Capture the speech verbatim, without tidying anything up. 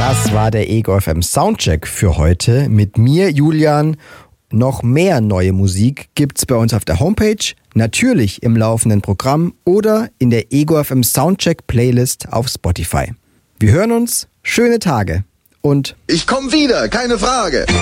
Das war der Ego F M Soundcheck für heute mit mir, Julian. Noch mehr neue Musik gibt's bei uns auf der Homepage, natürlich im laufenden Programm oder in der Ego F M Soundcheck Playlist auf Spotify. Wir hören uns, schöne Tage und ich komm wieder, keine Frage.